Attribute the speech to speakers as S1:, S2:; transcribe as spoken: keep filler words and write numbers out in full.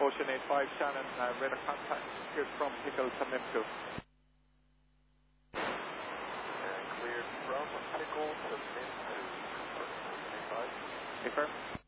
S1: Ocean eight five, Shannon, uh, radar contact cleared from Pickle to Mimco.
S2: And cleared from Pickle to Mimco. eight five.
S1: Confirm.